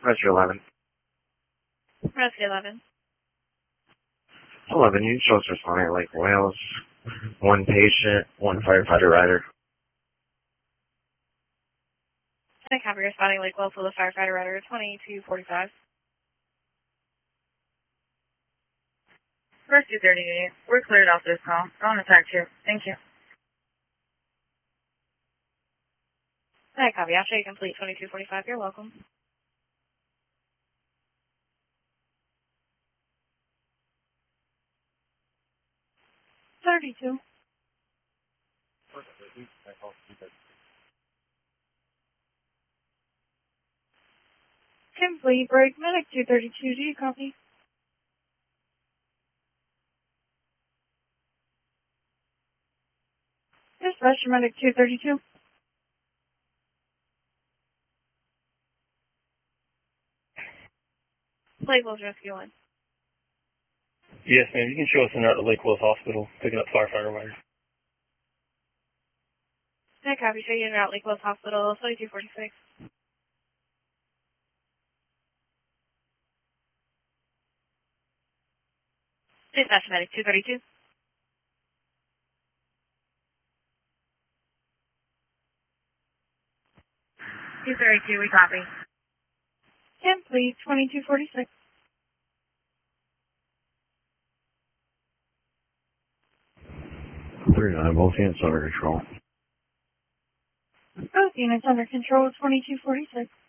Rescue 11. Rescue 11. 11, you show us responding at Lake Wales. One patient, one firefighter rider. I copy responding Lake Wales with a firefighter rider 2245. First 238. We're cleared off this call. On attack 2. Thank you. I copy. I'll show you complete 2245. You're welcome. $32. Complete. Break medic 232. Do you copy? Dispatcher medic 232. Lake Wales Rescue 1. Yes, ma'am. You can show us in at the Lake Wales Hospital, picking up firefighter rider. I copy. Show you in at Lake Wales Hospital 2246. Dispatcher medic 232. We copy. Complete 2246. 39, both units under control. Both units under control 2246.